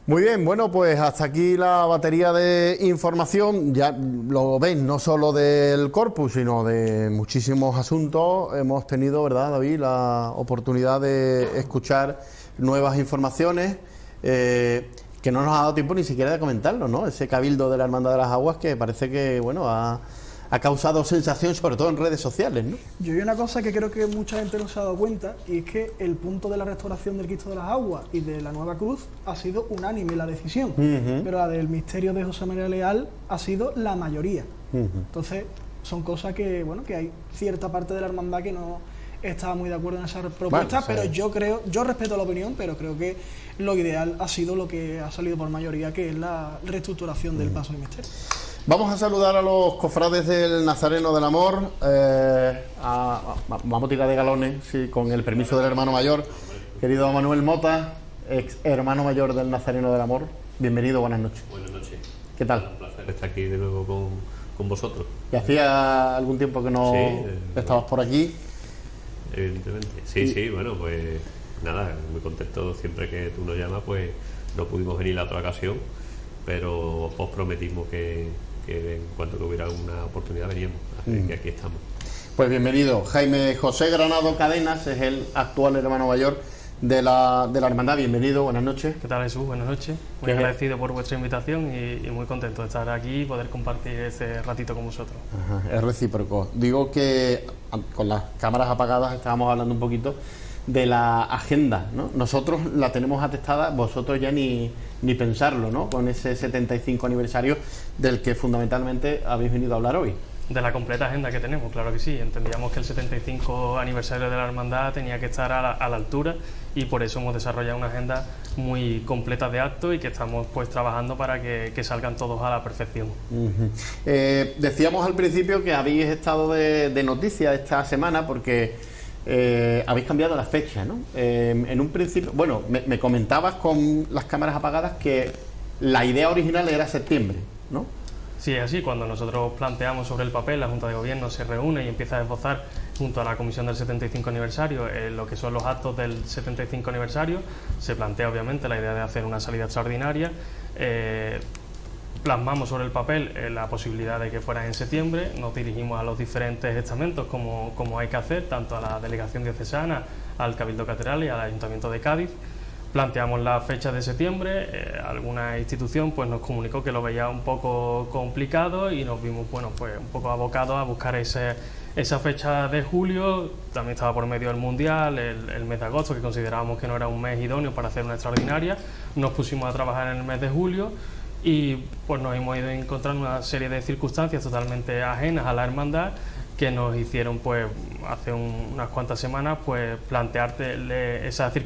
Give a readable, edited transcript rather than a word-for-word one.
Muy bien, bueno, pues hasta aquí la batería de información. Ya lo ves, no solo del Corpus, sino de muchísimos asuntos. Hemos tenido, ¿verdad, David?, la oportunidad de escuchar nuevas informaciones que no nos ha dado tiempo ni siquiera de comentarlo, ¿no? Ese cabildo de la Hermandad de las Aguas que parece que, bueno, ha causado sensación, sobre todo en redes sociales, ¿no? Yo hay una cosa que creo que mucha gente no se ha dado cuenta, y es que el punto de la restauración del Cristo de las Aguas y de la Nueva Cruz ha sido unánime la decisión, pero la del misterio de José María Leal ha sido la mayoría. Entonces, son cosas que, bueno, que hay cierta parte de la hermandad que no estaba muy de acuerdo en esa propuesta, bueno, pero yo respeto la opinión, pero creo que lo ideal ha sido lo que ha salido por mayoría, que es la reestructuración del paso del misterio. Vamos a saludar a los cofrades del Nazareno del Amor. Vamos a tirar de galones, sí, con el permiso del hermano mayor, querido Manuel Mota, ex hermano mayor del Nazareno del Amor. Bienvenido, buenas noches. Buenas noches. ¿Qué tal? Un placer estar aquí de nuevo con vosotros. ¿Y hacía algún tiempo que no estabas por aquí? Evidentemente. Sí, bueno, pues nada, muy contento. Siempre que tú nos llamas, pues no pudimos venir la otra ocasión, pero os prometimos que en cuanto que hubiera una oportunidad veníamos, así que aquí estamos. Pues bienvenido. Jaime José Granado Cadenas es el actual hermano mayor de la hermandad. Bienvenido, buenas noches. ¿Qué tal, Jesús? Buenas noches. Muy agradecido por vuestra invitación y muy contento de estar aquí y poder compartir este ratito con vosotros. Ajá, es recíproco. Digo que con las cámaras apagadas estábamos hablando un poquito de la agenda, ¿no? Nosotros la tenemos atestada, vosotros ya ni pensarlo, ¿no? Con ese 75 aniversario del que fundamentalmente habéis venido a hablar hoy. De la completa agenda que tenemos, claro que sí. Entendíamos que el 75 aniversario de la hermandad tenía que estar a la altura, y por eso hemos desarrollado una agenda muy completa de actos y que estamos pues trabajando para que salgan todos a la perfección. Decíamos al principio que habéis estado de noticias esta semana porque habéis cambiado la fecha, ¿no? En un principio, bueno, me comentabas con las cámaras apagadas que la idea original era septiembre, ¿no? Sí, es así. Cuando nosotros planteamos sobre el papel, la Junta de Gobierno se reúne y empieza a esbozar junto a la Comisión del 75 aniversario lo que son los actos del 75 aniversario. Se plantea obviamente la idea de hacer una salida extraordinaria. Plasmamos sobre el papel la posibilidad de que fuera en septiembre. Nos dirigimos a los diferentes estamentos como hay que hacer, tanto a la Delegación Diocesana, al Cabildo Catedral y al Ayuntamiento de Cádiz. Planteamos la fecha de septiembre. Alguna institución pues nos comunicó que lo veía un poco complicado y nos vimos, bueno, pues un poco abocados a buscar esa fecha de julio. También estaba por medio del Mundial, el mes de agosto, que considerábamos que no era un mes idóneo para hacer una extraordinaria. Nos pusimos a trabajar en el mes de julio y pues nos hemos ido encontrando una serie de circunstancias totalmente ajenas a la hermandad que nos hicieron pues hace unas cuantas semanas pues plantearte esas circunstancias